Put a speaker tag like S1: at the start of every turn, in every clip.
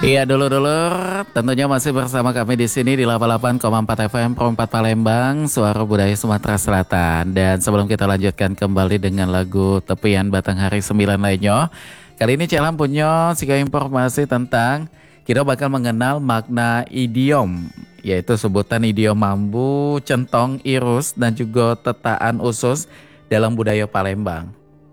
S1: Iya dulur-dulur, tentunya masih bersama kami di sini di 88,4 FM Pro 4 Palembang, Suara Budaya Sumatera Selatan. Dan sebelum kita lanjutkan kembali dengan lagu Tepian Batanghari 9 lainnya, kali ini Celam punya tiga informasi tentang kita bakal mengenal makna idiom, yaitu sebutan idiom mambu, centong, irus, dan juga tetaan usus dalam budaya Palembang.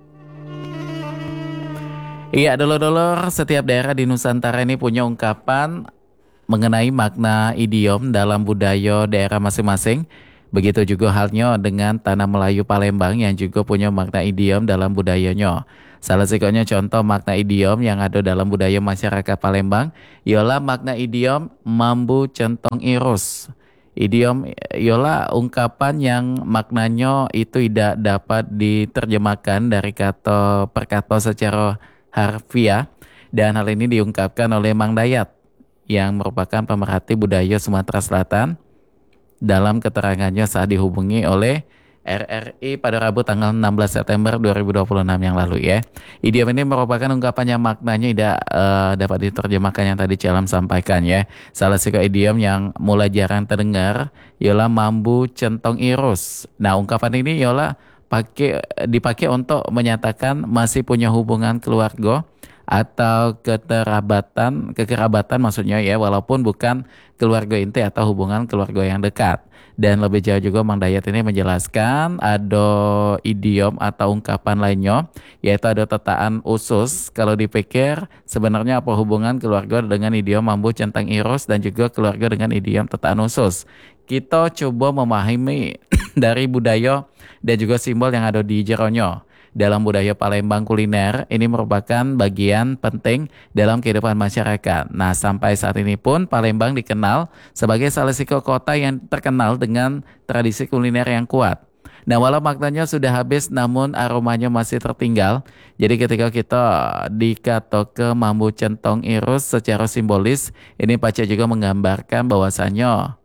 S1: Iya, dulur-dulur, setiap daerah di Nusantara ini punya ungkapan mengenai makna idiom dalam budaya daerah masing-masing. Begitu juga halnya dengan tanah Melayu Palembang yang juga punya makna idiom dalam budayanya. Salah satunya contoh makna idiom yang ada dalam budaya masyarakat Palembang ialah makna idiom mambu centong irus. Idiom ialah ungkapan yang maknanya itu tidak dapat diterjemahkan dari kata per kata secara harfiah, dan hal ini diungkapkan oleh Mang Dayat yang merupakan pemerhati budaya Sumatera Selatan dalam keterangannya saat dihubungi oleh RRI pada Rabu tanggal 16 September 2026 yang lalu ya. Idiom ini merupakan ungkapan yang maknanya tidak dapat diterjemahkan yang tadi Celam sampaikan ya. Salah satu idiom yang mulai jarang terdengar ialah mambu centong irus. Nah, ungkapan ini ialah dipakai untuk menyatakan masih punya hubungan keluarga atau kekerabatan maksudnya ya, walaupun bukan keluarga inti atau hubungan keluarga yang dekat. Dan lebih jauh juga Mang Dayat ini menjelaskan ada idiom atau ungkapan lainnya, yaitu ada tetaan usus. Kalau dipikir sebenarnya apa hubungan keluarga dengan idiom mambu centang irus dan juga keluarga dengan idiom tetaan usus. Kita coba memahami dari budaya dan juga simbol yang ada di jeronyo. Dalam budaya Palembang kuliner, ini merupakan bagian penting dalam kehidupan masyarakat. Nah, sampai saat ini pun Palembang dikenal sebagai salah satu kota yang terkenal dengan tradisi kuliner yang kuat. Nah, walau maknanya sudah habis namun aromanya masih tertinggal. Jadi ketika kita dikata ke mambu centong irus secara simbolis, ini Pace juga menggambarkan bahwasannya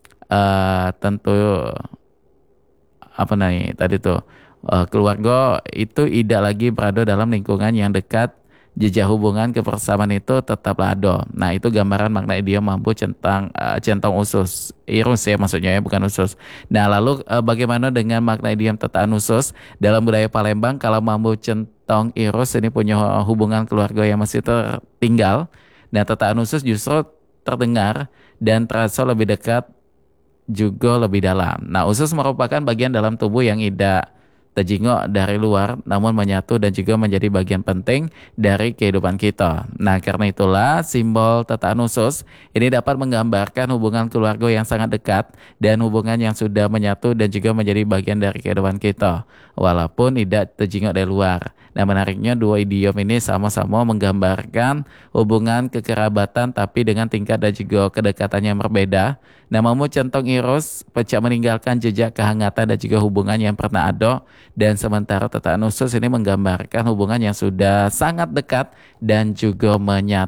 S1: tentu apa nih tadi tuh keluarga itu tidak lagi berada dalam lingkungan yang dekat, jejak hubungan kebersamaan itu tetaplah ada. Nah, itu gambaran makna idiom mampu centong usus irus ya, maksudnya ya, bukan usus. Nah, lalu bagaimana dengan makna idiom tetaan usus dalam budaya Palembang? Kalau mampu centong irus ini punya hubungan keluarga yang masih tertinggal, nah tetaan usus justru terdengar dan terasa lebih dekat juga lebih dalam. Nah, usus merupakan bagian dalam tubuh yang tidak terjingok dari luar namun menyatu dan juga menjadi bagian penting dari kehidupan kita. Nah, karena itulah simbol tetaan usus ini dapat menggambarkan hubungan keluarga yang sangat dekat dan hubungan yang sudah menyatu dan juga menjadi bagian dari kehidupan kita walaupun tidak terjingok dari luar. Nah, menariknya dua idiom ini sama-sama menggambarkan hubungan kekerabatan tapi dengan tingkat dan juga kedekatan yang berbeda. Namamu centong irus pecah meninggalkan jejak kehangatan dan juga hubungan yang pernah ada, dan sementara tetaan usus ini menggambarkan hubungan yang sudah sangat dekat dan juga menyatu.